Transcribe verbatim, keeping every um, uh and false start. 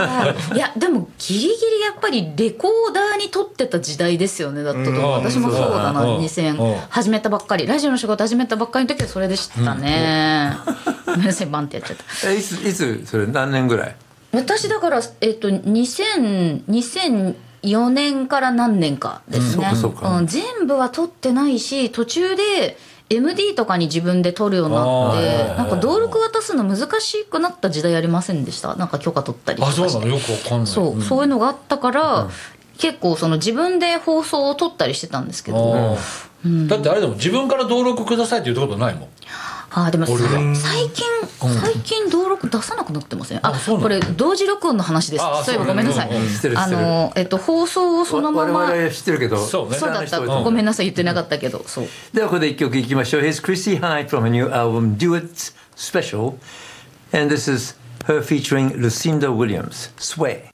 いやでもギリギリやっぱりレコーダーに撮ってた時代ですよね。だったと思う、うん、私もそうだな、うん、にせん始めたばっかり、ラジオの仕事始めたばっかりの時はそれでしたね、うん、ごめんなさい、バンってやっちゃった。 えいついつそれ何年ぐらい？ 私だから、えっと、にせん にせんよねんから何年かですね、うん、そうかそうか、うん、全部は撮ってないし、途中でエムディー とかに自分で撮るようになって、なんか登録渡すの難しくなった時代ありませんでした？なんか許可取ったりとかして。 あ、そうなの？よくわかんない。 そう、うん、そういうのがあったから、うん、結構その自分で放送を撮ったりしてたんですけど、 うん、だってあれでも自分から登録くださいって言ったことないもん。 あ、でも最近最近登録出さなくなってますね。あ、これ同時録音の話です。そういえばごめんなさい。あのえっと放送をそのまま。 我々知ってるけど。 そうね。そうだった。ごめんなさい、言ってなかったけど。そう。 ではここで一曲いきましょう。Here's Chrissie Hynde from a new album Duets Special, and this is her featuring Lucinda Williams. Sway.